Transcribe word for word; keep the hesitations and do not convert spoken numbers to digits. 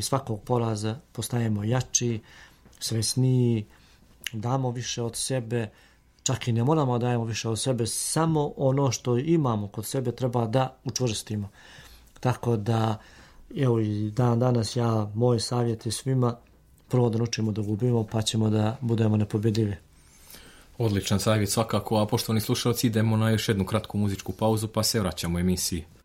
i svakog poraza postajemo jači, svesniji, damo više od sebe, čak i ne moramo da dajemo više od sebe, samo ono što imamo kod sebe treba da učvrstimo. Tako da, evo i dan danas ja, moj savjet je svima, prvo da naučimo da gubimo, pa ćemo da budemo nepobjedivi. Odličan savjet svakako, a poštovani slušalci, idemo na još jednu kratku muzičku pauzu, pa se vraćamo u emisiji.